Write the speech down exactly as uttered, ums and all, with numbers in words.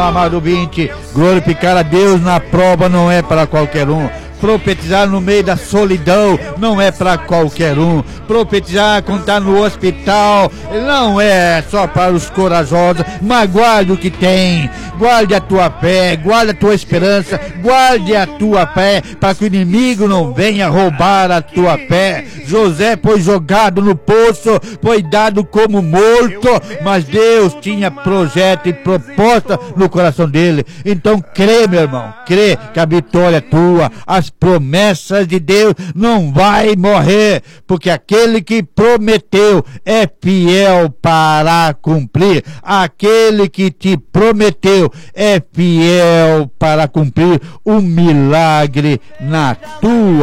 Amado ouvinte, glorificar a Deus na prova não é para qualquer um. Profetizar no meio da solidão não é para qualquer um. Profetizar quando está no hospital não é só para os corajosos. Mas guarde o que tem, guarde a tua fé, guarde a tua esperança, guarde a tua fé, para que o inimigo não venha roubar a tua fé. José foi jogado no poço, foi dado como morto, mas Deus tinha projeto e proposta no coração dele. Então crê, meu irmão, crê que a vitória é tua. As promessas de Deus não vai morrer, porque aquele que prometeu é fiel para cumprir. Aquele que te prometeu é fiel para cumprir um milagre na tua